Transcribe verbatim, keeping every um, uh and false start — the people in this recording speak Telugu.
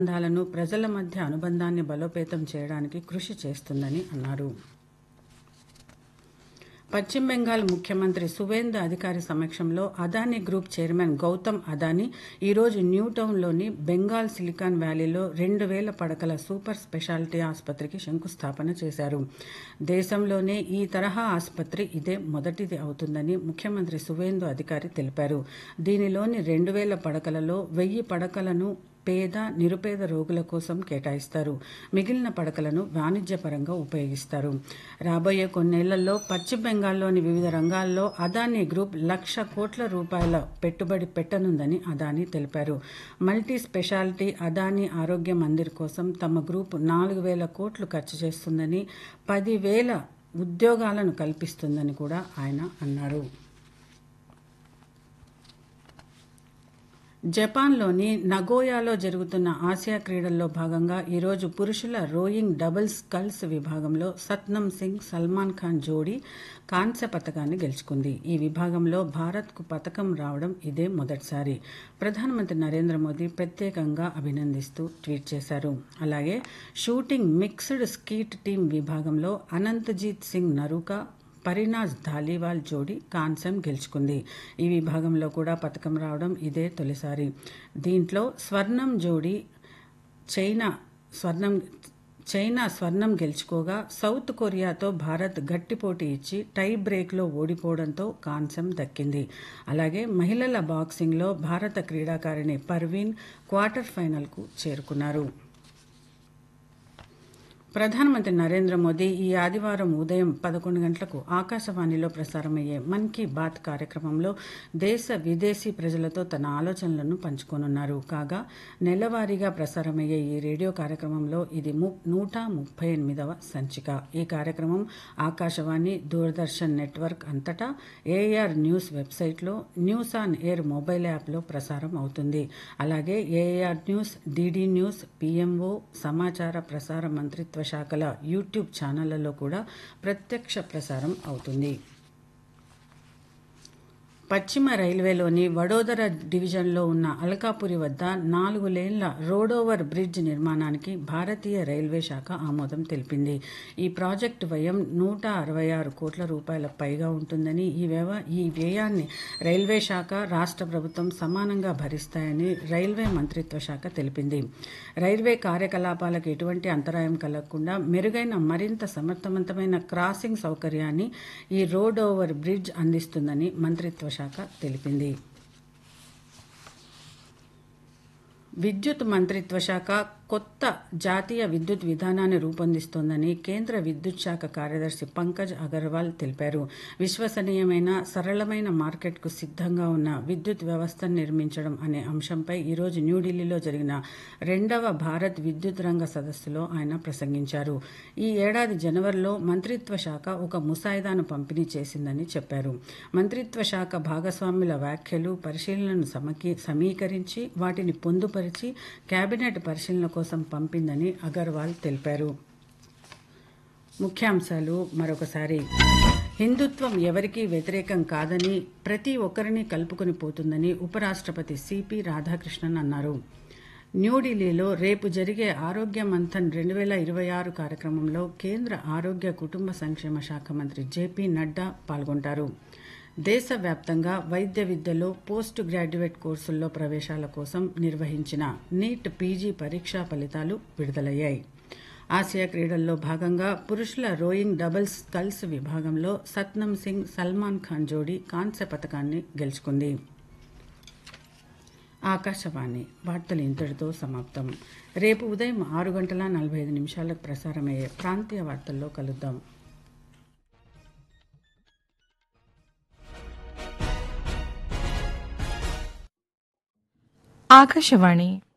సంబంధాలను ప్రజల మధ్య అనుబంధాన్ని బలోపేతం చేయడానికి కృషి చేస్తుందని అన్నారు. పశ్చిమ బెంగాల్ ముఖ్యమంత్రి సువేందు అధికారి సమక్షంలో అదానీ గ్రూప్ చైర్మన్ గౌతమ్ అదానీ ఈరోజు న్యూటౌన్లోని బెంగాల్ సిలికాన్ వ్యాలీలో రెండు వేల పడకల సూపర్ స్పెషాలిటీ ఆసుపత్రికి శంకుస్థాపన చేశారు. దేశంలోనే ఈ తరహా ఆసుపత్రి ఇదే మొదటిది అవుతుందని ముఖ్యమంత్రి సువేందు అధికారి తెలిపారు. దీనిలోని రెండు వేల పడకలలో వెయ్యి పడకలను పేద నిరుపేద రోగుల కోసం కేటాయిస్తారు. మిగిలిన పడకలను వాణిజ్యపరంగా ఉపయోగిస్తారు. రాబోయే కొన్నేళ్లలో పశ్చిమ బెంగాల్లోని వివిధ రంగాల్లో అదానీ గ్రూప్ లక్ష కోట్ల రూపాయల పెట్టుబడి పెట్టనుందని అదానీ తెలిపారు. మల్టీ స్పెషాలిటీ అదానీ ఆరోగ్య మందిర్ కోసం తమ గ్రూప్ నాలుగు వేల కోట్లు ఖర్చు చేస్తుందని, పది వేల ఉద్యోగాలను కల్పిస్తుందని కూడా ఆయన అన్నారు. జపాన్లోని నగోయాలో జరుగుతున్న ఆసియా క్రీడల్లో భాగంగా ఈరోజు పురుషుల రోయింగ్ డబుల్ స్కల్స్ విభాగంలో సత్నం సింగ్, సల్మాన్ ఖాన్ జోడీ కాంస్య పతకాన్ని గెలుచుకుంది. ఈ విభాగంలో భారత్కు పతకం రావడం ఇదే మొదటిసారి. ప్రధానమంత్రి నరేంద్ర మోదీ ప్రత్యేకంగా అభినందిస్తూ ట్వీట్ చేశారు. అలాగే షూటింగ్ మిక్స్డ్ స్కీట్ టీం విభాగంలో అనంతజీత్ సింగ్ నరూకా, పరినాజ్ ధాలీవాల్ జోడీ కాంస్యం గెలుచుకుంది. ఈ విభాగంలో కూడా పతకం రావడం ఇదే తొలిసారి. దీంట్లో స్వర్ణం జోడీ చైనా స్వర్ణం చైనా స్వర్ణం గెలుచుకోగా సౌత్ కొరియాతో భారత్ గట్టి పోటీ ఇచ్చి టై బ్రేక్లో ఓడిపోవడంతో కాంస్యం దక్కింది. అలాగే మహిళల బాక్సింగ్లో భారత క్రీడాకారిణి పర్వీన్ క్వార్టర్ ఫైనల్కు చేరుకున్నారు. ప్రధానమంత్రి నరేంద్ర మోదీ ఈ ఆదివారం ఉదయం పదకొండు గంటలకు ఆకాశవాణిలో ప్రసారమయ్యే మన్ కీ బాత్ కార్యక్రమంలో దేశ విదేశీ ప్రజలతో తన ఆలోచనలను పంచుకోనున్నారు. కాగా నెలవారీగా ప్రసారమయ్యే ఈ రేడియో కార్యక్రమంలో ఇది ము నూట ముప్పై ఎనిమిదవ సంచిక. ఈ కార్యక్రమం ఆకాశవాణి, దూరదర్శన్ నెట్వర్క్ అంతటా ఏఆర్ న్యూస్ వెబ్సైట్లో, న్యూస్ ఆన్ ఎయిర్ మొబైల్ యాప్లో ప్రసారం అవుతుంది. అలాగే AR news, DD news, PMO, సమాచార ప్రసార మంత్రిత్వ శాఖల యూట్యూబ్ ఛానళ్లలో కూడా ప్రత్యక్ష ప్రసారం అవుతుంది. పశ్చిమ రైల్వేలోని వడోదర డివిజన్లో ఉన్న అల్కాపురి వద్ద నాలుగు లేన్ల రోడోవర్ బ్రిడ్జ్ నిర్మాణానికి భారతీయ రైల్వే శాఖ ఆమోదం తెలిపింది. ఈ ప్రాజెక్టు వ్యయం నూట అరవై ఆరు కోట్ల రూపాయల పైగా ఉంటుందని, ఈ వ్యవ ఈ వ్యయాన్ని రైల్వే శాఖ, రాష్ట్ర ప్రభుత్వం సమానంగా భరిస్తాయని రైల్వే మంత్రిత్వ శాఖ తెలిపింది. రైల్వే కార్యకలాపాలకు ఎటువంటి అంతరాయం కలగకుండా మెరుగైన, మరింత సమర్థవంతమైన క్రాసింగ్ సౌకర్యాన్ని ఈ రోడ్ ఓవర్ బ్రిడ్జ్ అందిస్తుందని మంత్రిత్వ శాఖ తెలిపింది. విద్యుత్ మంత్రిత్వ శాఖ కొత్త జాతీయ విద్యుత్ విధానాన్ని రూపొందిస్తోందని కేంద్ర విద్యుత్ శాఖ కార్యదర్శి పంకజ్ అగర్వాల్ తెలిపారు. విశ్వసనీయమైన, సరళమైన మార్కెట్కు సిద్ధంగా ఉన్న విద్యుత్ వ్యవస్థను నిర్మించడం అనే అంశంపై ఈరోజు న్యూఢిల్లీలో జరిగిన రెండవ భారత్ విద్యుత్ రంగ సదస్సులో ఆయన ప్రసంగించారు. ఈ ఏడాది జనవరిలో మంత్రిత్వ శాఖ ఒక ముసాయిదాను పంపిణీ చేసిందని చెప్పారు. మంత్రిత్వ శాఖ భాగస్వాముల వ్యాఖ్యలు, పరిశీలనను సమకీ సమీకరించి వాటిని పొందుపరిచి కేబినెట్ పరిశీలన కోసం పంపిందని అగర్వాల్ తెలిపారు. ముఖ్యాంశాలు మరొకసారి. హిందుత్వం ఎవరికీ వ్యతిరేకం కాదని, ప్రతి ఒక్కరిని కలుపుకొని పోతుందని ఉపరాష్ట్రపతి సిపి రాధాకృష్ణన్ అన్నారు. న్యూఢిల్లీలో రేపు జరిగే ఆరోగ్య మంథన్ రెండు వేల ఇరవై ఆరు కార్యక్రమంలో కేంద్ర ఆరోగ్య కుటుంబ సంక్షేమ శాఖ మంత్రి జేపీ నడ్డా పాల్గొంటారు. దేశవ్యాప్తంగా వైద్య విద్యలో పోస్ట్ గ్రాడ్యుయేట్ కోర్సుల్లో ప్రవేశాల కోసం నిర్వహించిన నీట్ పీజీ పరీక్షా ఫలితాలు విడుదలయ్యాయి. ఆసియా క్రీడల్లో భాగంగా పురుషుల రోయింగ్ డబుల్ స్కల్స్ విభాగంలో సత్నం సింగ్, సల్మాన్ ఖాన్ జోడీ కాంస్య పతకాన్ని గెలుచుకుంది. ఆకాశవాణి వార్తలు ఇంతటితో సమాప్తం. రేపు ఉదయం ఆరు గంటల నలభై ఐదు నిమిషాలకు ప్రసారమయ్యే ప్రాంతీయ వార్తల్లో కలుద్దాం. ఆకాశవాణి